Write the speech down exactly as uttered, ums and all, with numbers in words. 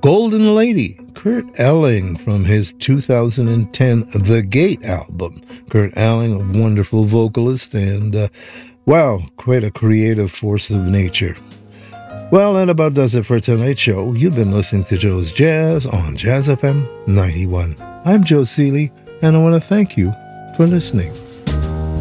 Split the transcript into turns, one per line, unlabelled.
Golden Lady, Kurt Elling from his two thousand ten The Gate album. Kurt Elling, a wonderful vocalist and, uh, wow, quite a creative force of nature. Well, that about does it for tonight's show. You've been listening to Joe's Jazz on Jazz F M ninety-one. I'm Joe Seeley, and I want to thank you for listening.